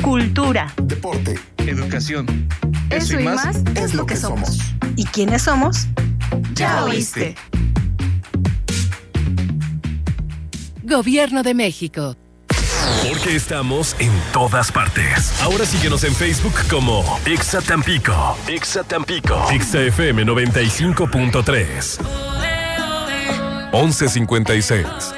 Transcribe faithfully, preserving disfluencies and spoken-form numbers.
cultura, deporte, educación. Eso, Eso y más, más es lo que somos. ¿Y quiénes somos? Ya oíste. Gobierno de México. Porque estamos en todas partes. Ahora síguenos en Facebook como Exa Tampico. Exa Tampico. Exa F M noventa y cinco punto tres. once cincuenta y seis.